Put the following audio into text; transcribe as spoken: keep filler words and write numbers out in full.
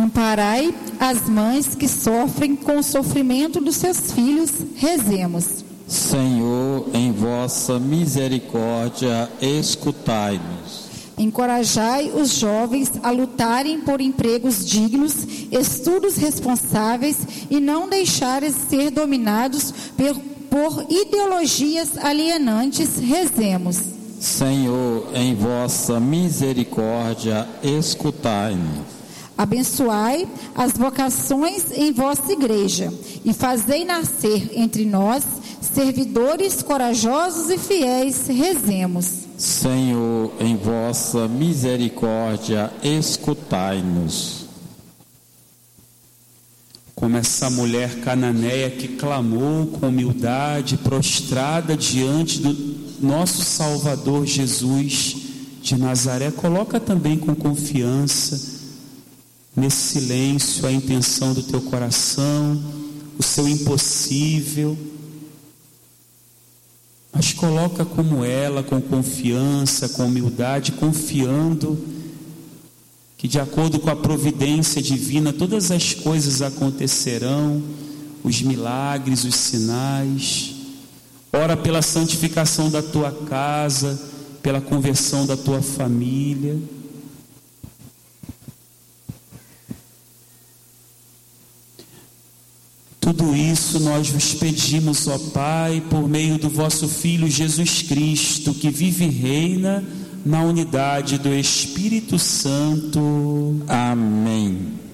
Amparai as mães que sofrem com o sofrimento dos seus filhos. Rezemos. Senhor, em vossa misericórdia, escutai-nos. Encorajai os jovens a lutarem por empregos dignos, estudos responsáveis e não deixarem ser dominados por, por ideologias alienantes. Rezemos. Senhor, em vossa misericórdia, escutai-nos. Abençoai as vocações em vossa igreja e fazei nascer entre nós servidores corajosos e fiéis. Rezemos. Senhor, em vossa misericórdia, escutai-nos. Como essa mulher cananeia que clamou com humildade, prostrada diante do nosso Salvador Jesus de Nazaré, coloca também com confiança nesse silêncio a intenção do teu coração, o seu impossível, mas coloca como ela, com confiança, com humildade, confiando que de acordo com a providência divina todas as coisas acontecerão, os milagres, os sinais. Ora pela santificação da tua casa, pela conversão da tua família. Tudo isso nós vos pedimos, ó Pai, por meio do vosso Filho Jesus Cristo, que vive e reina na unidade do Espírito Santo. Amém.